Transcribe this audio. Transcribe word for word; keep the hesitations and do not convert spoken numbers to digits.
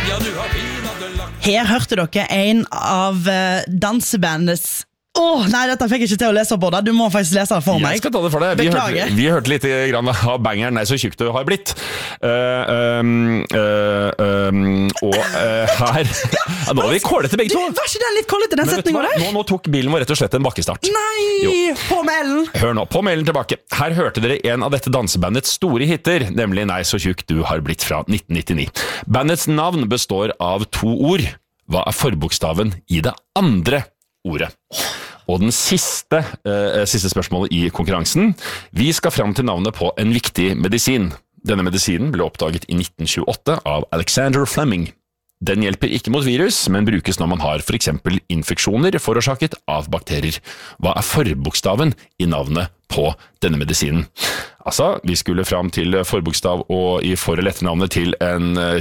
Her hørte dere en av uh, dansebandets Åh, oh, nei, dette fikk jeg ikke til å lese på det. Du må faktisk lese det for meg. Jeg skal ta det for deg. Vi Beklager. hørte, vi hørte litt grann av bangeren Nei, så tjukk du har blitt. Uh, um, uh, um, og uh, her ja, Nå er vi kålete begge to. Var ikke den litt kålete, den setningen der? Nå, nå tok bilen vår rett og slett en bakkestart. Nei, jo. På mailen. Hør nå, på mailen tilbake. Her hørte dere en av dette dansebandets store hitter, nemlig Nei, så tjukk du har blitt fra nitten nittini. Bandets navn består av to ord. Hva er forbokstaven i det andre ordet? Og den siste, uh, siste spørsmålet i konkurransen. Vi skal frem til navnet på en viktig medisin. Denne medisinen ble oppdaget i nitten tjueåtte av Alexander Fleming. Den hjelper ikke mot virus, men brukes når man har for eksempel infeksjoner forårsaket av bakterier. Hva er forbokstaven i navnet på denne medisinen? Altså, vi skulle frem til forbokstav og i for- eller etternavnet til en